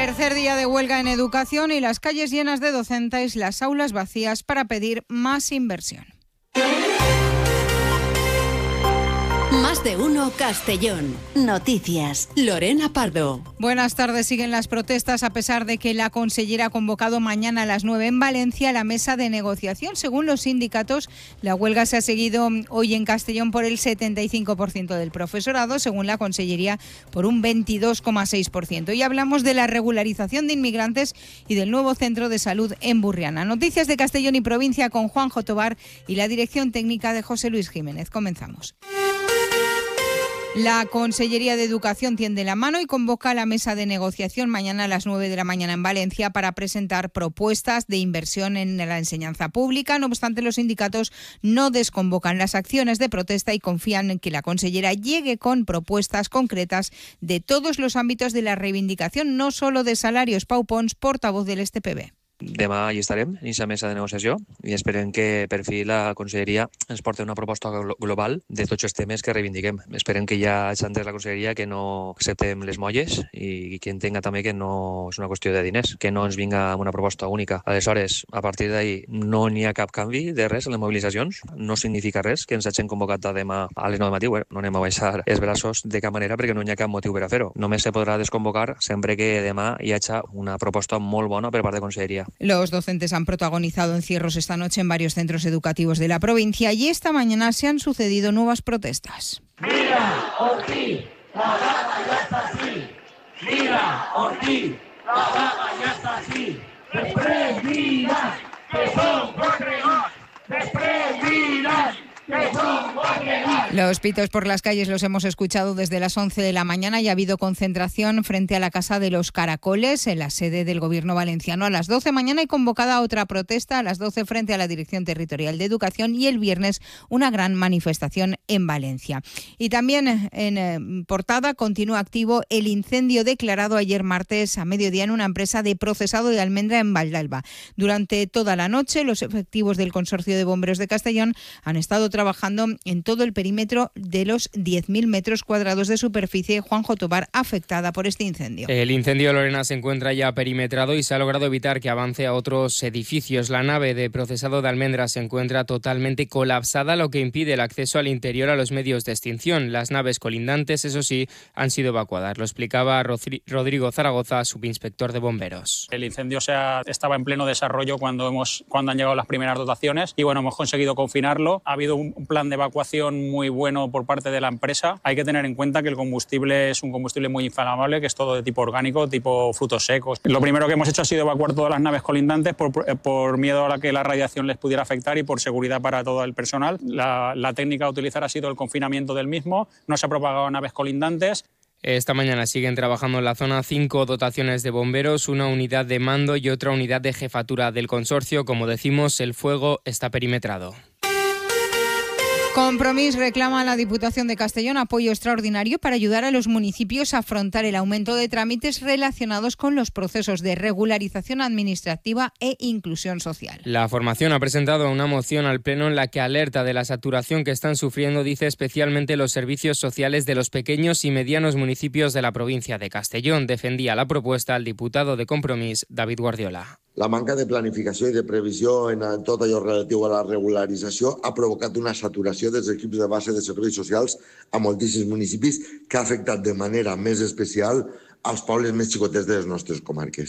Tercer día de huelga en educación y las calles llenas de docentes, las aulas vacías para pedir más inversión. Más de uno Castellón. Noticias. Lorena Pardo. Buenas tardes. Siguen las protestas a pesar de que la consellera ha convocado mañana a las 9 en Valencia la mesa de negociación. Según los sindicatos, la huelga se ha seguido hoy en Castellón por el 75% del profesorado, según la consellería por un 22,6%. Y hablamos de la regularización de inmigrantes y del nuevo centro de salud en Burriana. Noticias de Castellón y provincia con Juanjo Tobar y la dirección técnica de José Luis Jiménez. Comenzamos. La Consellería de Educación tiende la mano y convoca a la mesa de negociación mañana a las 9 de la mañana en Valencia para presentar propuestas de inversión en la enseñanza pública. No obstante, los sindicatos no desconvocan las acciones de protesta y confían en que la consellera llegue con propuestas concretas de todos los ámbitos de la reivindicación, no solo de salarios. Pau Pons, portavoz del STPB. Demà hi estarem, en aquesta mesa de negociació, i esperem que per fi la conselleria ens porti una proposta global de tots els temes que reivindiquem. Esperem que ja s'entén la conselleria que no acceptem les molles i que entenga també que no és una qüestió de diners, que no ens vinga amb una proposta única. Aleshores, a partir d'ahir no n'hi ha cap canvi de res en les mobilitzacions, no significa res que ens hagin convocat demà a les 9 del matí. No anem a baixar els braços de cap manera perquè no n'hi ha cap motiu per a fer-ho. Només se podrà desconvocar sempre que demà hi hagi una proposta molt bona per part de conselleria. Los docentes han protagonizado encierros esta noche en varios centros educativos de la provincia y esta mañana se han sucedido nuevas protestas. Mira, Ortiz, la vaga ya está así. Mira, Ortiz, la vaga ya está así. Després diràs que són 4 gats. Després diràs que són 4 gats. Los pitos por las calles los hemos escuchado desde las 11 de la mañana y ha habido concentración frente a la Casa de los Caracoles, en la sede del Gobierno valenciano, a las 12 mañana y convocada otra protesta a las 12 frente a la Dirección Territorial de Educación y el viernes una gran manifestación en Valencia. Y también en portada continúa activo el incendio declarado ayer martes a mediodía en una empresa de procesado de almendra en Vallalba. Durante toda la noche los efectivos del Consorcio de Bomberos de Castellón han estado trabajando en todo el perímetro de los 10.000 metros cuadrados de superficie. Juanjo Tobar, afectada por este incendio. El incendio, Lorena, se encuentra ya perimetrado y se ha logrado evitar que avance a otros edificios. La nave de procesado de almendras se encuentra totalmente colapsada, lo que impide el acceso al interior a los medios de extinción. Las naves colindantes, eso sí, han sido evacuadas. Lo explicaba Rodrigo Zaragoza, subinspector de bomberos. El incendio estaba en pleno desarrollo cuando han llegado las primeras dotaciones y hemos conseguido confinarlo. Ha habido un plan de evacuación muy bueno por parte de la empresa. Hay que tener en cuenta que el combustible es un combustible muy inflamable, que es todo de tipo orgánico, tipo frutos secos. Lo primero que hemos hecho ha sido evacuar todas las naves colindantes por miedo a que la radiación les pudiera afectar y por seguridad para todo el personal. La técnica a utilizar ha sido el confinamiento del mismo. No se ha propagado a naves colindantes. Esta mañana siguen trabajando en la zona 5 dotaciones de bomberos, una unidad de mando y otra unidad de jefatura del consorcio. Como decimos, el fuego está perimetrado. Compromís reclama a la Diputación de Castellón apoyo extraordinario para ayudar a los municipios a afrontar el aumento de trámites relacionados con los procesos de regularización administrativa e inclusión social. La formación ha presentado una moción al Pleno en la que alerta de la saturación que están sufriendo, dice, especialmente los servicios sociales de los pequeños y medianos municipios de la provincia de Castellón. Defendía la propuesta el diputado de Compromís, David Guardiola. La manca de planificació i de previsió en tot allò relatiu a la regularització ha provocat una saturació dels equips de base de serveis socials a moltíssims municipis que ha afectat de manera més especial als pobles més xicotets de les nostres comarques.